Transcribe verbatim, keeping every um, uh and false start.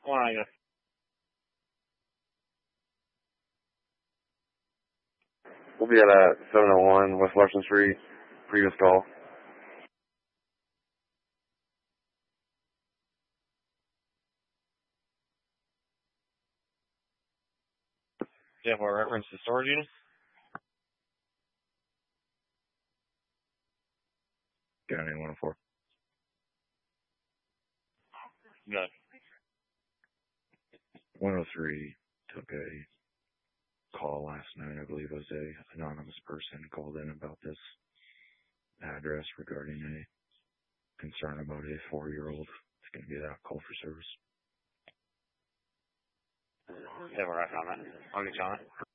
Hold on, I guess. We'll be at uh, seven oh one West Larson Street. Previous call. Do you have a reference to storage unit? County one oh four. Good. one oh three took a call last night. I believe it was a anonymous person called in about this address regarding a concern about a four-year-old. It's going to be that call for service. Do you have a reference on that? I'll get you on it.